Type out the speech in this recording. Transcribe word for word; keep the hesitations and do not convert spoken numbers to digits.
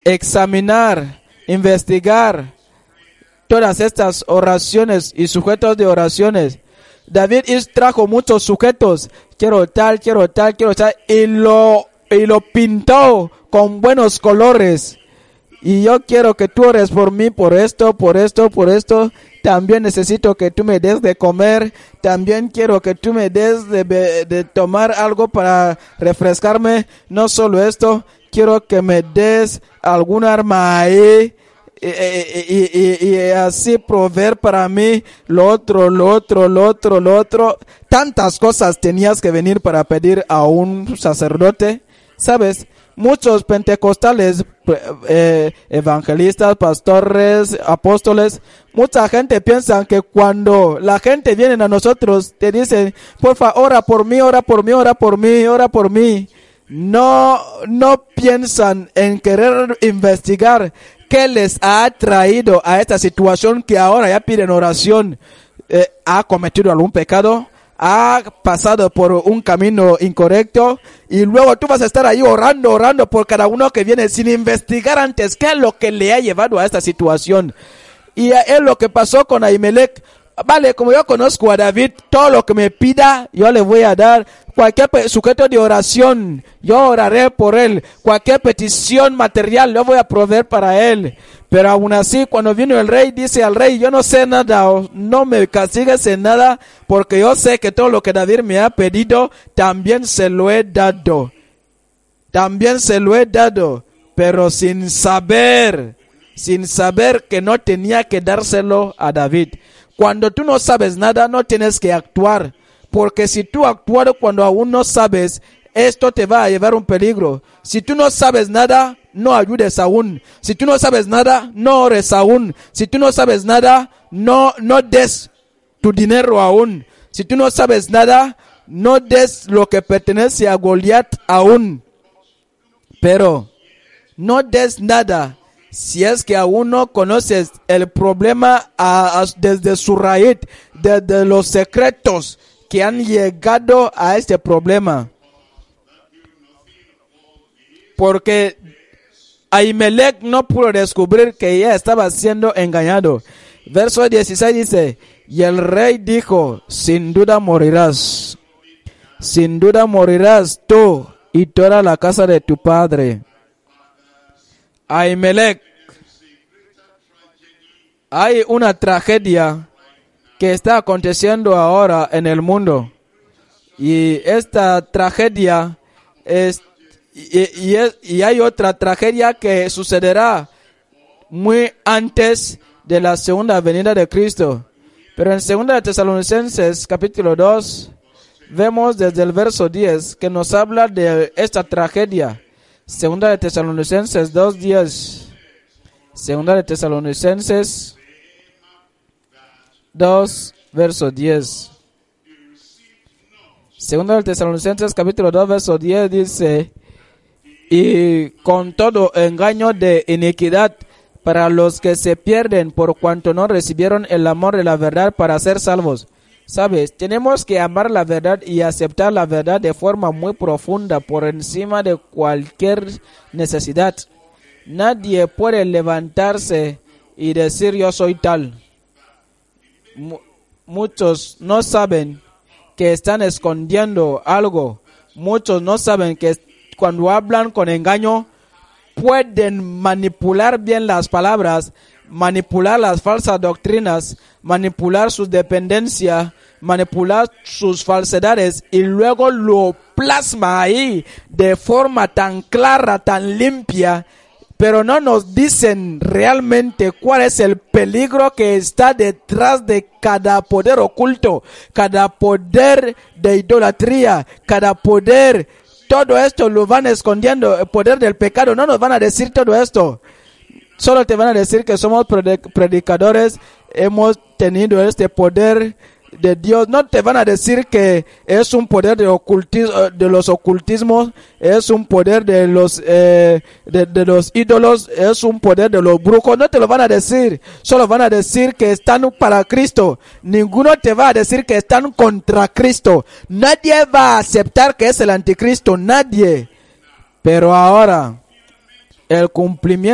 examinar, investigar todas estas oraciones y sujetos de oraciones. David trajo muchos sujetos, quiero tal, quiero tal, quiero tal, y lo, y lo pintó con buenos colores. Y yo quiero que tú ores por mí, por esto, por esto, por esto. También necesito que tú me des de comer. También quiero que tú me des de, de tomar algo para refrescarme. No solo esto, quiero que me des algún arma ahí. Y, y, y, y así proveer para mí lo otro, lo otro, lo otro, lo otro. Tantas cosas tenías que venir para pedir a un sacerdote, ¿sabes? Muchos pentecostales, eh, evangelistas, pastores, apóstoles, mucha gente piensa que cuando la gente viene a nosotros, te dicen, por favor, ora por mí, ora por mí, ora por mí, ora por mí. No, no piensan en querer investigar qué les ha traído a esta situación que ahora ya piden oración. Eh, ¿Ha cometido algún pecado? ¿Ha pasado por un camino incorrecto? Y luego tú vas a estar ahí orando, orando por cada uno que viene sin investigar antes qué es lo que le ha llevado a esta situación. Y es lo que pasó con Ahimelech. Vale, como yo conozco a David, todo lo que me pida, yo le voy a dar. Cualquier sujeto de oración, yo oraré por él. Cualquier petición material, yo voy a proveer para él. Pero aún así, cuando vino el rey, dice al rey, yo no sé nada, no me castigues en nada, porque yo sé que todo lo que David me ha pedido, también se lo he dado. También se lo he dado, pero sin saber, sin saber que no tenía que dárselo a David. Cuando tú no sabes nada, no tienes que actuar. Porque si tú actúas cuando aún no sabes, esto te va a llevar un peligro. Si tú no sabes nada, no ayudes aún. Si tú no sabes nada, no ores aún. Si tú no sabes nada, no, no des tu dinero aún. Si tú no sabes nada, no des lo que pertenece a Goliat aún. Pero no des nada. Si es que aún no conoces el problema a, a, desde su raíz, desde los secretos que han llegado a este problema. Porque Ahimelech no pudo descubrir que ella estaba siendo engañado. Verso dieciséis dice, y el rey dijo, sin duda morirás. Sin duda morirás tú y toda la casa de tu padre. Ahimelech, hay una tragedia que está aconteciendo ahora en el mundo. Y esta tragedia es y, y, es, y hay otra tragedia que sucederá muy antes de la segunda venida de Cristo. Pero en segunda de Tesalonicenses capítulo dos vemos desde el verso diez que nos habla de esta tragedia. Segunda de Tesalonicenses dos diez. Segunda de Tesalonicenses dos, verso diez. Segunda de Tesalonicenses capítulo dos, verso diez dice, y con todo engaño de iniquidad para los que se pierden por cuanto no recibieron el amor de la verdad para ser salvos. Sabes, tenemos que amar la verdad y aceptar la verdad de forma muy profunda por encima de cualquier necesidad. Nadie puede levantarse y decir yo soy tal. M- muchos no saben que están escondiendo algo. Muchos no saben que cuando hablan con engaño pueden manipular bien las palabras, manipular las falsas doctrinas, manipular su dependencia, manipular sus falsedades y luego lo plasma ahí de forma tan clara, tan limpia, pero no nos dicen realmente cuál es el peligro que está detrás de cada poder oculto, cada poder de idolatría, cada poder. Todo esto lo van escondiendo, el poder del pecado. No nos van a decir todo esto. Solo te van a decir que somos predicadores, hemos tenido este poder de Dios. No te van a decir que es un poder de, ocultismo, de los ocultismos, es un poder de los eh, de, de los ídolos, es un poder de los brujos. No te lo van a decir. Solo van a decir que están para Cristo. Ninguno te va a decir que están contra Cristo. Nadie va a aceptar que es el anticristo. Nadie. Pero ahora, el cumplimiento